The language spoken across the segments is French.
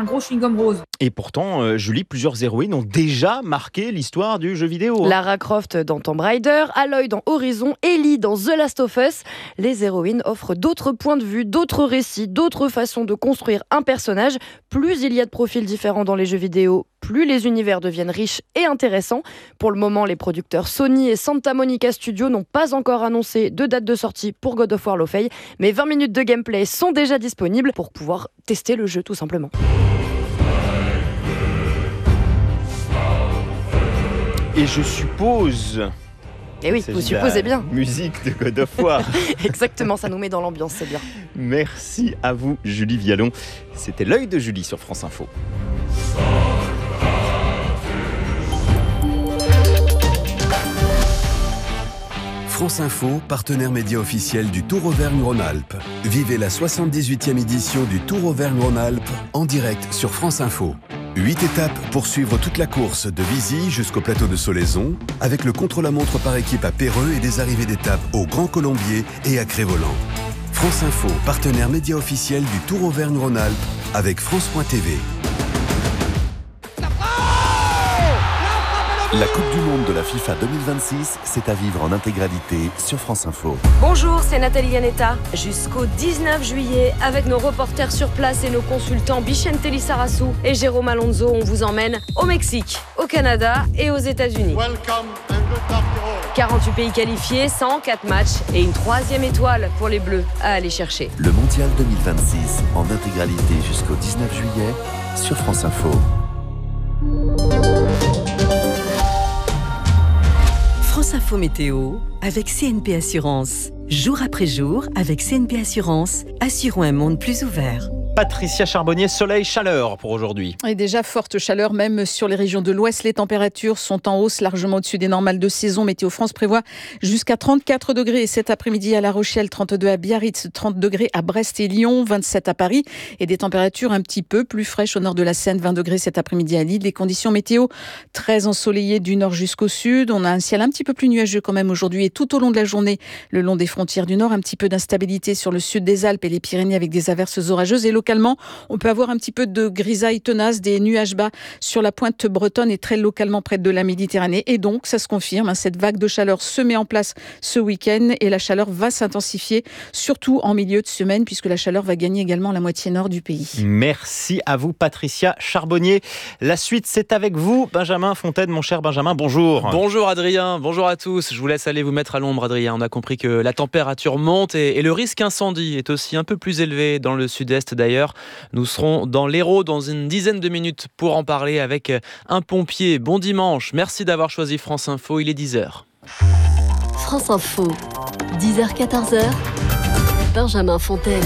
un gros chewing-gum rose. Et pourtant, Julie, plusieurs héroïnes ont déjà marqué l'histoire du jeu vidéo. Lara Croft dans Tomb Raider, Aloy dans Horizon, Ellie dans The Last of Us. Les héroïnes offrent d'autres points de vue, d'autres récits, d'autres façons de construire un personnage. Plus il y a de profils différents dans les jeux vidéo, plus les univers deviennent riches et intéressants. Pour le moment, les producteurs Sony et Santa Monica Studios n'ont pas encore annoncé de date de sortie pour God of War Lofey, mais 20 minutes de gameplay sont déjà disponibles pour pouvoir tester le jeu tout simplement. Et je suppose... Et oui, vous supposez bien. Musique de God of War. Exactement, ça nous met dans l'ambiance, c'est bien. Merci à vous, Julie Vialon. C'était l'œil de Julie sur France Info. France Info, partenaire média officiel du Tour Auvergne-Rhône-Alpes. Vivez la 78e édition du Tour Auvergne-Rhône-Alpes en direct sur France Info. 8 étapes pour suivre toute la course de Vizy jusqu'au plateau de Solaison, avec le contre-la-montre par équipe à Péreux et des arrivées d'étapes au Grand Colombier et à Crévolant. France Info, partenaire média officiel du Tour Auvergne-Rhône-Alpes, avec France.tv. La Coupe du Monde de la FIFA 2026, c'est à vivre en intégralité sur France Info. Bonjour, c'est Nathalie Yanetta. Jusqu'au 19 juillet, avec nos reporters sur place et nos consultants Bichente Lissarassou et Jérôme Alonso, on vous emmène au Mexique, au Canada et aux États-Unis. 48 pays qualifiés, 104 matchs et une 3e étoile pour les Bleus à aller chercher. Le Mondial 2026 en intégralité jusqu'au 19 juillet sur France Info. France Info Météo avec CNP Assurance. Jour après jour, avec CNP Assurance, assurons un monde plus ouvert. Patricia Charbonnier, soleil, chaleur pour aujourd'hui. Et déjà forte chaleur même sur les régions de l'Ouest. Les températures sont en hausse largement au-dessus des normales de saison. Météo France prévoit jusqu'à 34 degrés cet après-midi à La Rochelle, 32 à Biarritz, 30 degrés à Brest et Lyon, 27 à Paris. Et des températures un petit peu plus fraîches au nord de la Seine, 20 degrés cet après-midi à Lille. Les conditions météo très ensoleillées du nord jusqu'au sud. On a un ciel un petit peu plus nuageux quand même aujourd'hui et tout au long de la journée, le long des frontières du nord, un petit peu d'instabilité sur le sud des Alpes et les Pyrénées avec des averses orageuses. Et localement, on peut avoir un petit peu de grisaille tenace, des nuages bas sur la pointe bretonne et très localement près de la Méditerranée. Et donc, ça se confirme, cette vague de chaleur se met en place ce week-end et la chaleur va s'intensifier, surtout en milieu de semaine, puisque la chaleur va gagner également la moitié nord du pays. Merci à vous, Patricia Charbonnier. La suite, c'est avec vous, Benjamin Fontaine. Mon cher Benjamin, bonjour. Bonjour Adrien, bonjour à tous. Je vous laisse aller vous mettre à l'ombre, Adrien. On a compris que la température monte et le risque incendie est aussi un peu plus élevé dans le sud-est d'ailleurs. Nous serons dans l'Hérault dans une dizaine de minutes pour en parler avec un pompier. Bon dimanche, merci d'avoir choisi France Info, il est 10h. France Info, 10h-14h, Benjamin Fontaine.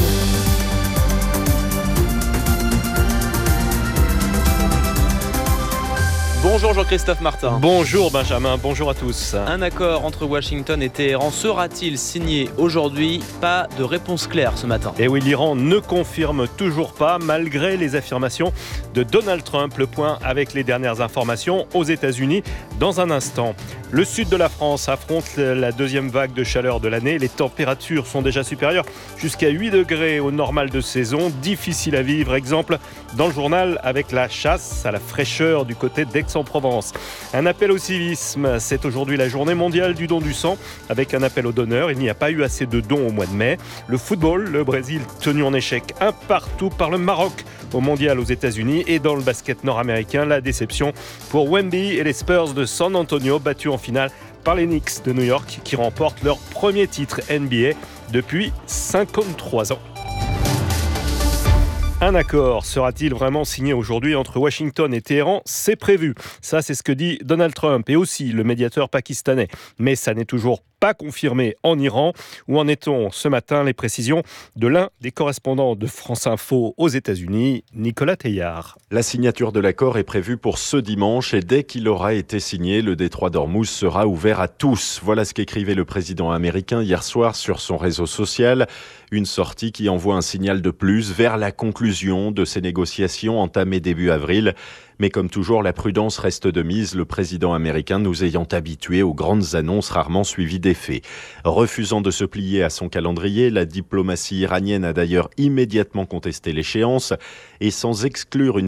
Bonjour Jean-Christophe Martin. Bonjour Benjamin, bonjour à tous. Un accord entre Washington et Téhéran sera-t-il signé aujourd'hui ? Pas de réponse claire ce matin. Et oui, l'Iran ne confirme toujours pas, malgré les affirmations de Donald Trump. Le point avec les dernières informations aux États-Unis dans un instant. Le sud de la France affronte la deuxième vague de chaleur de l'année. Les températures sont déjà supérieures jusqu'à 8 degrés au normal de saison. Difficile à vivre, exemple dans le journal avec la chasse à la fraîcheur du côté d'Aix-en-Provence. Un appel au civisme, c'est aujourd'hui la journée mondiale du don du sang avec un appel aux donneurs. Il n'y a pas eu assez de dons au mois de mai. Le football, le Brésil tenu en échec un partout par le Maroc au mondial aux États-Unis. Et dans le basket nord-américain, la déception pour Wemby et les Spurs de San Antonio battus en finale par les Knicks de New York qui remportent leur premier titre NBA depuis 53 ans. Un accord sera-t-il vraiment signé aujourd'hui entre Washington et Téhéran ? C'est prévu. Ça, c'est ce que dit Donald Trump et aussi le médiateur pakistanais. Mais ça n'est toujours pas confirmé en Iran. Où en est-on ce matin ? Les précisions de l'un des correspondants de France Info aux États-Unis, Nicolas Teillard. La signature de l'accord est prévue pour ce dimanche et dès qu'il aura été signé, le détroit d'Ormuz sera ouvert à tous. Voilà ce qu'écrivait le président américain hier soir sur son réseau social. Une sortie qui envoie un signal de plus vers la conclusion de ces négociations entamées début avril. Mais comme toujours, la prudence reste de mise, le président américain nous ayant habitués aux grandes annonces rarement suivies d'effets. Refusant de se plier à son calendrier, la diplomatie iranienne a d'ailleurs immédiatement contesté l'échéance et sans exclure une